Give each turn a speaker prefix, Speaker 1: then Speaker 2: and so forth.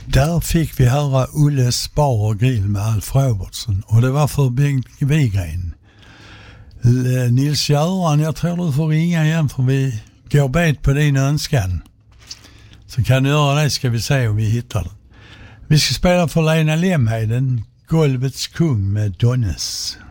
Speaker 1: Där fick vi höra Ulles bar och grill med Alf Robertson. Och det var för Bengt Wigren. Nils-Göran, jag tror du får ringa igen för vi går bet på din önskan. Så kan du göra det, ska vi se om vi hittar det. Vi ska spela för Lena Lemheden, Golvets kung med Donnes.